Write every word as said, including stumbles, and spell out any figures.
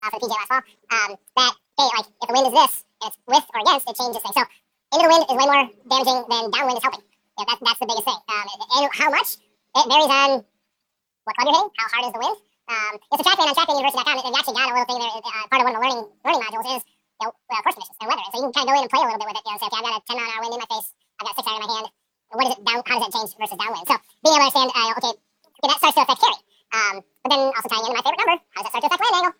uh, for the P G A last fall. Um, that okay, like if the wind is this and it's with or against, it changes things. So into the wind is way more damaging than downwind is helping. Yeah, that's that's the biggest thing. Um, and how much it varies on what club you're hitting, how hard is the wind. Um, it's a TrackMan on trackman university dot com. They've actually got a little thing there. Uh, part of one of the learning learning modules is you know, uh, course conditions and weather. So you can kind of go in and play a little bit with it. You know, say, okay, I've got a ten mile an hour wind in my face. I've got a six iron in my hand. What is it down? How does that change versus downwind? So being able to understand, uh, okay, okay, that starts to affect carry. Um, but then also tying in my favorite number. How does that start to affect land angle?